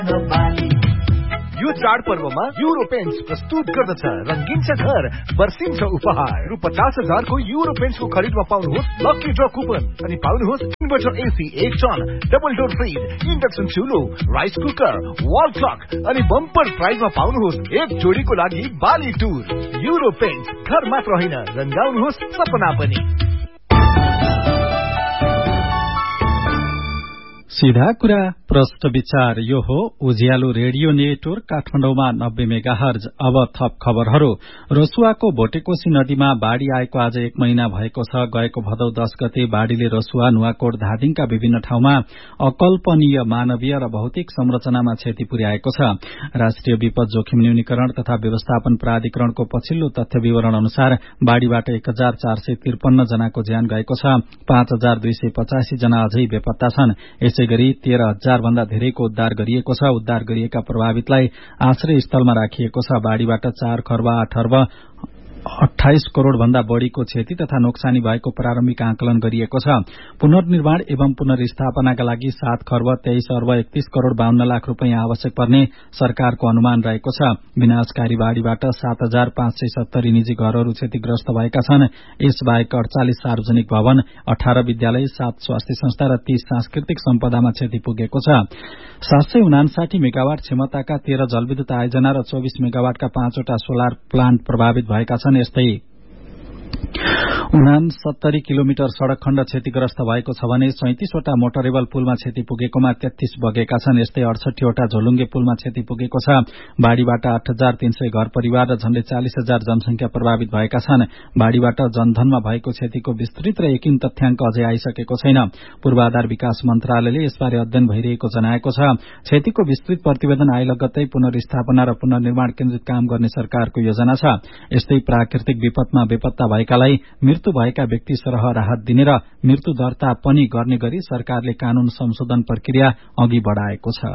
यो चाडपर्वमा euro paints प्रस्तुत गर्दछ रंगीन छ घर बर्सिन्छ उपहार रु 50,000 को युरो पेन्ट्सको खरिदमा पाउनुहोस् लकी ड्र कुपन अनि पाउनुहोस् inverter AC 1 ton double door fridge induction चुलो rice cooker wall clock अनि बम्पर प्राइजमा पाउनुहोस् एक जोडीको लागि बाली टुर युरो पेन्ट्स घर मात्र होइन रंगाउनुहोस् सपना पनि। सीधा कुरा प्रश्न विचार यो हो उज्यालो रेडियो नेटवर्क काठमाडौँमा 90 मेगाहर्ज। अब थप खबरहरू। रसुवाको भोटेकोशी नदीमा बाढ़ी आएको आज 1 महिना भएको छ। गएको भदौ 10 गते बाढ़ीले रसुवा नुवाकोट धादिङका विभिन्न ठाउँमा अकल्पनीय मानवीय र भौतिक संरचनामा क्षति पुर्याएको छ। राष्ट्रिय विपद जोखिम न्यूनीकरण तथा व्यवस्थापन प्राधिकरणको पछिल्लो तथ्य विवरण अनुसार बाढ़ीबाट 1453 जनाको ज्यान गएको छ। 5285 जना अझै बेपत्ता छन्। यसैगरी 13,000 भन्दा धेरैको उद्धार गरिएको छ। उद्धार गरिएका प्रभावितलाई आश्रय स्थलमा राखिएको छ। बाढ़ीबाट 4 खर्ब 8 अर्ब 28 करोड़ भन्दा बढ़ीको क्षति तथा नोक्सानी भएको प्रारम्भिक आंकलन गरिएको छ। पुनर्निर्माण एवं पुनर्स्थापनाका लागि 7 खर्ब 23 अर्ब 31 करोड़ 52 लाख रूपियाँ आवश्यक पर्ने सरकारको अनुमान रहेको छ। विनाशकारी बाढ़ीबाट 7,570 निजी घरहरू क्षतिग्रस्त भएका छन्। यसबाहेक 48 सार्वजनिक भवन 18 विद्यालय 7 स्वास्थ्य संस्था र 30 सांस्कृतिक सम्पदामा क्षति पुगेको छ। 759 मेगावाट क्षमताका 13 जलविद्युत आयोजना र 24 मेगावाटका 5वटा सोलर प्लान्ट प्रभावित भएका छन्। यस्तै 69 किलोमिटर सड़क खण्ड क्षतिग्रस्त भएको छ भने 37वटा मोटरेबल पुलमा क्षति पुगेकोमा 33 बगेका छन्। यस्तै 68वटा झोलुङ्गे पुलमा क्षति पुगेको छ। बाढ़ीबाट 8,300 घर परिवार र झण्डै 40,000 जनसंख्या प्रभावित भएका छन्। बाढ़ीबाट जनधनमा भएको क्षतिको विस्तृत र यकिन तथ्याङ्क अझै आइसकेको छैन। पूर्वाधार विकास मन्त्रालयले यसबारे अध्ययन भइरहेको जनाएको छ। क्षतिको विस्तृत प्रतिवेदन आए लगत्तै पुनर्स्थापना र पुनर्निर्माण केन्द्रित काम गर्ने सरकारको योजना छ। यस्तै प्राकृतिक विपदमा बेपत्ता भएकालाई मृत्यु भएका व्यक्ति सरह राहत दिने र मृत्यु दर्ता पनि गर्ने गरी सरकारले कानून संशोधन प्रक्रिया अघि बढ़ाएको छ।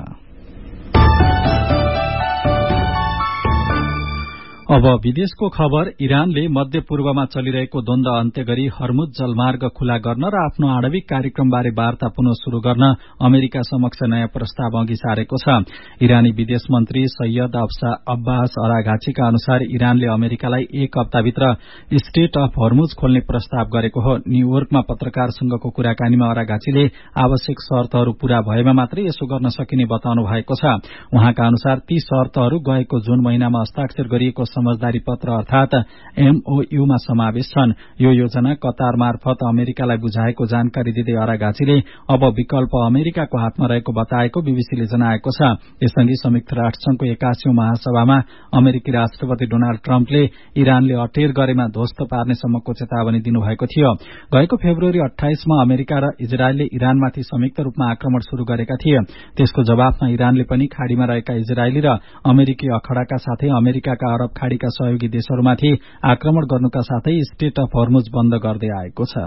अब विदेशको खबर। इरानले मध्य पूर्वमा चलिरहेको द्वन्द्व अन्त्य गरी हर्मुज जलमार्ग खुला गर्न र आफ्नो आणविक कार्यक्रमबारे वार्ता पुनः शुरू गर्न अमेरिका समक्ष नयाँ प्रस्ताव अघि सारेको छ। इरानी विदेश मन्त्री सैयद अब्बास अराघाचीका अनुसार इरानले अमेरिकालाई 1 हप्ताभित्र स्ट्रेट अफ हर्मुज खोल्ने प्रस्ताव गरेको हो। न्यूयोर्कमा पत्रकारसँगको कुराकानीमा अराघाचीले आवश्यक शर्तहरू पूरा भएमा मात्रै यसो गर्न सकिने बताउनु भएको छ। उहाँका अनुसार ती शर्तहरू गएको जुन महिनामा हस्ताक्षर गरिएको समझदारी पत्र अर्थात MOU मा समावेश छन्। यो योजना कतार मार्फत अमेरिकालाई बुझाएको जानकारी दिँदै अराघाचीले अब विकल्प अमेरिकाको हातमा रहेको बताएको बीबीसीले जनाएको छ। यसअघि संयुक्त राष्ट्रसंघको 81औं महासभामा अमेरिकी राष्ट्रपति डोनाल्ड ट्रम्पले इरानले अटेर गरेमा ध्वस्त पार्नेसम्मको चेतावनी दिनुभएको थियो। गएको फेब्रुअरी 28 मा अमेरिका र इजरायलले इरानमाथि संयुक्त रूपमा आक्रमण शुरू गरेका थिए। त्यसको जवाफमा इरानले पनि खाड़ीमा रहेका इजरायली र अमेरिकी अखड़ाका साथै अमेरिकाका अरब खाड़ीका सहयोगी देशहरूमाथि आक्रमण गर्नुका साथै स्ट्रेट अफ हर्मुज बन्द गर्दै आएको छ।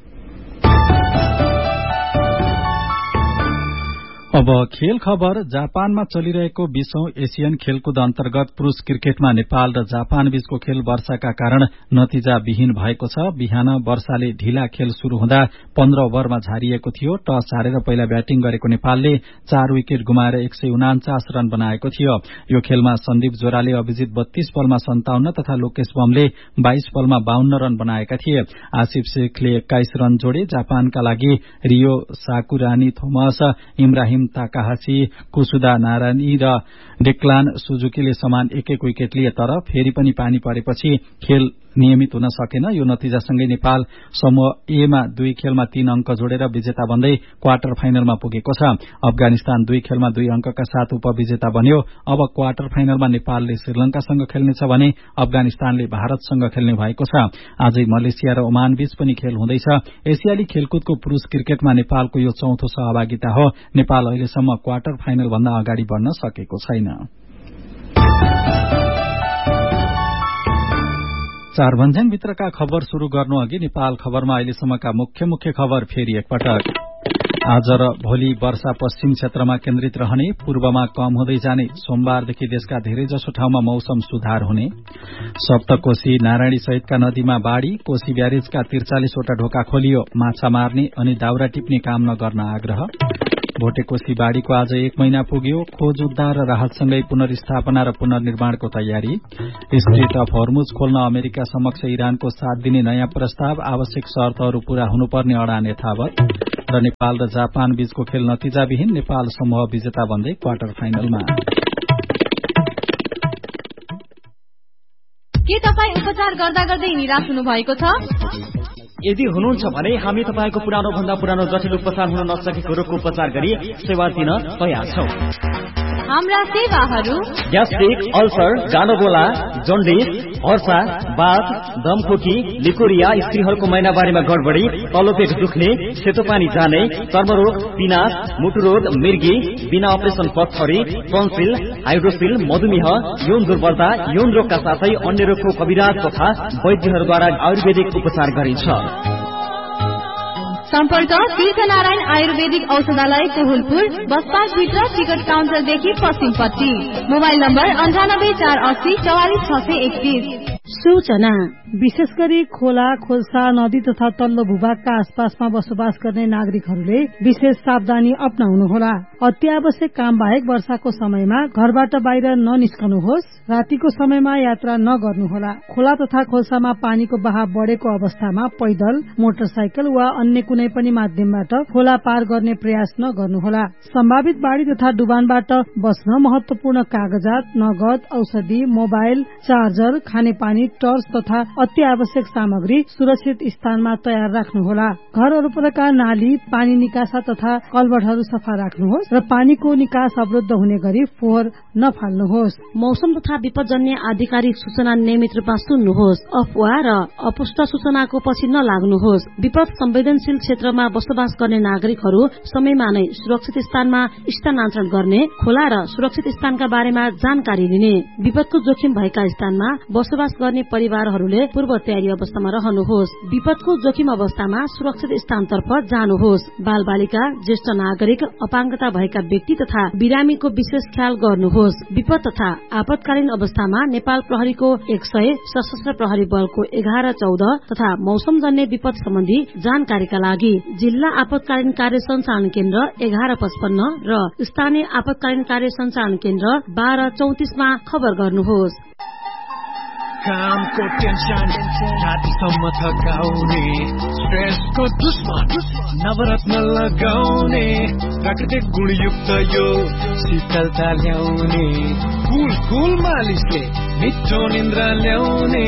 अब खेल खबर। जापानमा चलिरहेको 20औं एशियन खेलकुद अन्तर्गत पुरूष क्रिकेटमा नेपाल र जापान बीचको खेल वर्षाका कारण नतिजाविहीन भएको छ। बिहान वर्षाले ढिला खेल शुरू हुँदा 15 ओभरमा झारिएको थियो। टस हारेर पहिला ब्याटिङ गरेको नेपालले 4 विकेट गुमाएर 149 रन बनाएको थियो। यो खेलमा सन्दीप जोराले अभिजित 32 बलमा 57 तथा लोकेश बमले 22 बलमा 52 रन बनाएका थिए। आसिफ शेखले 21 रन जोडे। जापानका लागि Rio साकुरानी Thomas, Ibrahim Takahashi, कुसुदा Narayani र डेक्लान सुजुकीले समान 1-1 विकेट लिए। तर फेरि पनि पानी परेपछि खेल नियमित हुन सकेन। यो नतिजासँगै नेपाल समूह ए मा 2 खेलमा 3 अंक जोडेर विजेता बन्दै क्वार्टर फाइनलमा पुगेको छ। अफगानिस्तान 2 खेलमा 2 अंकका साथ उपविजेता बन्यो। अब क्वार्टर फाइनलमा नेपालले श्रीलंकासँग खेल्नेछ भने अफगानिस्तानले भारतसँग खेल्ने भएको छ। आजै मलेसिया र ओमान बीच पनि खेल हुँदैछ। एसियाली खेलकुदको पुरूष क्रिकेटमा नेपालको यो 4थो सहभागिता हो। नेपाल अहिलेसम्म क्वार्टर फाइनल भन्दा अगाडि बढ्न सकेको छैन। चार भन्ज्याङ भित्रका खबर शुरू गर्नु अघि नेपाल खबरमा अहिलेसम्मका मुख्य खबर फेरि एकपटक। आज र भोलि वर्षा पश्चिम क्षेत्रमा केन्द्रित रहने, पूर्वमा कम हुँदै जाने। सोमबारदेखि देशका धेरैजसो ठाउँमा मौसम सुधार हुने। सप्तकोशी नारायणी सहितका नदीमा बाढ़ी, कोशी ब्यारेजका 43 वटा ढोका खोलियो। माछा मार्ने अनि दाउरा टिप्ने काम नगर्न आग्रह। भोटेकोशी बाढ़ीको आज 1 महिना पुग्यो। खोज उद्धार र राहतसँगै पुनर्स्थापना र पुनर्निर्माणको तयारी। स्ट्रेट अफ हर्मुज खोल्न अमेरिका समक्ष इरानको 7 दिने नयाँ प्रस्ताव। आवश्यक शर्तहरू पूरा हुनुपर्ने अडान यथावत। र नेपाल र जापान बीचको खेल नतिजाविहीन। नेपाल समूह विजेता बन्दै क्वार्टर फाइनलमा। के तपाईँ उपचार गर्दा गर्दै निराश हुनु भएको छ? यदि हुनुहुन्छ भने हामी तपाईको पुरानो भन्दा पुरानो जटिल उपचार हुन नसकेको रोगको उपचार गरी सेवा दिन तयार छौं। हाम्रा सेवाहरू ग्यास्ट्रिक, अल्सर, गानोगोला, जन्डिस, हर्सा, बाथ, दमखोकी, लिकोरिया, स्त्रीहरूको महिनावारीमा गडबडी, तल्लोपेट दुख्ने, सेतो पानी जाने, चर्मरोग, पिनास, मुटुरोग, मिर्गी, बिना अपरेसन पत्थरी, टन्सिल, हाइड्रोसिल, मधुमेह, यौन दुर्बलता, यौन रोगका साथै अन्य रोगको कविराज तथा वैद्यहरूद्वारा आयुर्वेदिक उपचार गरिन्छ। सम्पर्क तीर्थनारायण आयुर्वेदिक औषधालय कोहुलपुर, बसपास भित्र टिकट काउन्टरदेखि पश्चिमपट्टि। Mobile number 9848 44631। सूचना विशेष गरी खोला, खोल्सा, नदी तथा तल्लो भूभागका आसपासमा बसोबास गर्ने नागरिकहरूले विशेष सावधानी अपनाउनुहोला। अत्यावश्यक काम बाहेक वर्षाको समयमा घरबाट बाहिर ननिस्कनुहोस्। रातिको समयमा यात्रा नगर्नुहोला। खोला तथा खोल्सामा पानीको बहाव बढेको अवस्थामा पैदल, मोटरसाइकल वा अन्य कुनै पनि माध्यमबाट खोला पार गर्ने प्रयास नगर्नुहोला। सम्भावित बाढ़ी तथा डुबानबाट बच्न महत्वपूर्ण कागजात, नगद, औषधि, मोबाइल, चार्जर, खानेपानी, टर्च तथा अति आवश्यक सामग्री सुरक्षित स्थानमा तयार राख्नुहोला। घर वरपरका नाली, पानी निकासा तथा कलबटहरू सफा राख्नुहोस् र पानीको निकास अवरुद्ध हुने गरी फोहोर नफाल्नुहोस्। मौसम तथा विपदजन्य आधिकारिक सूचना नियमित रूपमा सुन्नुहोस्। अफवाह र अपुष्ट सूचनाको पछि नलाग्नुहोस्। विपद संवेदनशील क्षेत्रमा बसोबास गर्ने नागरिकहरू समयमा नै सुरक्षित स्थानमा स्थानान्तरण गर्ने, खोला र सुरक्षित स्थानका बारेमा जानकारी लिने। विपदको जोखिम भएका स्थानमा बसोबास गर्ने परिवारहरूले पूर्व तयारी अवस्थामा रहनुहोस्। विपदको जोखिम अवस्थामा सुरक्षित स्थानतर्फ जानुहोस्। बाल बालिका, ज्येष्ठ नागरिक, अपाङ्गता भएका व्यक्ति तथा बिरामीको विशेष ख्याल गर्नुहोस्। विपद तथा आपतकालीन अवस्थामा नेपाल प्रहरीको 100, सशस्त्र प्रहरी बलको 1114 तथा मौसमजन्य विपद सम्बन्धी जानकारीका लागि जिल्ला आपतकालीन कार्य सञ्चालन केन्द्र 1155 र स्थानीय आपतकालीन कार्य सञ्चालन केन्द्र 1234 मा खबर गर्नुहोस्। कामको टेन्सन रातिसम्म थकाउने, स्ट्रेसको दुश्मन नवरत्न लगाउने, प्राकृतिक गुणयुक्त यो शीतलता ल्याउने, कुल मालिसले मिठो निन्द्रा ल्याउने।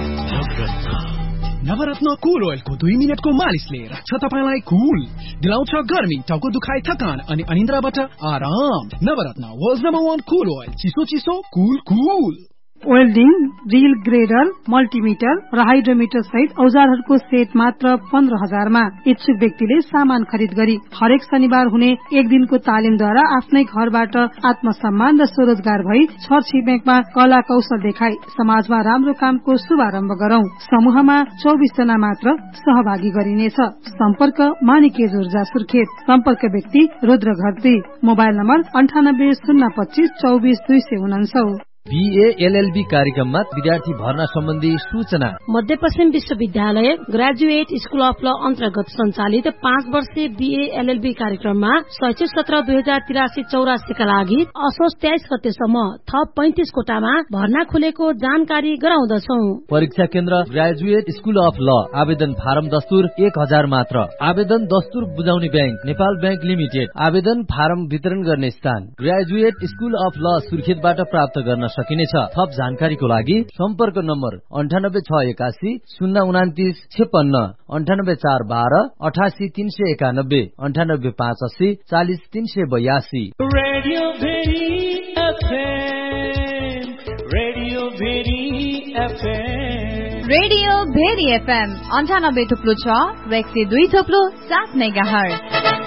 नवरत्न कुल ओइलको 2 मिनटको मालिसले राख्छ तपाईलाई कुल, दिलाउँछ गर्मी, टाउको दुखाइ, थकान अनि अनिन्द्राबाट आराम। नवरत्न वर्ल्ड नम्बर 1 कुल ओइल, चिसो कुल। वेल्डिङ, ड्रिल, ग्रेडर, मल्टिमिटर र हाइड्रोमिटर सहित औजारहरूको सेट मात्र 15,000 मा। इच्छुक व्यक्तिले सामान खरिद गरी हरेक शनिबार हुने 1 दिनको तालिमद्वारा आफ्नै घरबाट आत्मसम्मान र स्वरोजगार भई छरछिमेकमा कला कौशल देखाई समाजमा राम्रो कामको शुभारम्भ गरौं। समूहमा 24 जना मात्र सहभागी गरिनेछ। सम्पर्क मानिकेज ऊर्जा सुर्खेत। सम्पर्क व्यक्ति Rudra Gharti. Mobile number 98 025 24 249। BA LLB कार्यक्रममा विद्यार्थी भर्ना सम्बन्धी सूचना। मध्यपश्चिम विश्वविद्यालय ग्रेजुएट स्कूल अफ ल अन्तर्गत सञ्चालित 5 वर्षीय BA LLB कार्यक्रममा शैक्षिक सत्र 2083-84 का लागि असोज 23 गतेसम्म थप 35 कोटामा भर्ना खुलेको जानकारी गराउँदछौ। परीक्षा केन्द्र ग्रेजुएट स्कूल अफ ल। आवेदन फारम दस्तुर 1000 मात्र। आवेदन दस्तुर बुझाउने ब्याङ्क नेपाल ब्याङ्क लिमिटेड। आवेदन फारम वितरण गर्ने स्थान ग्रेजुएट स्कूल अफ ल सुर्खेतबाट प्राप्त गर्न सकिनेछ। थप जानकारीको लागि सम्पर्क नम्बर 98681 029 56, 98412 88 391, 98580 40 382। रेडियो भेरी FM 98.6 र 102.7 मेगाहर्ज।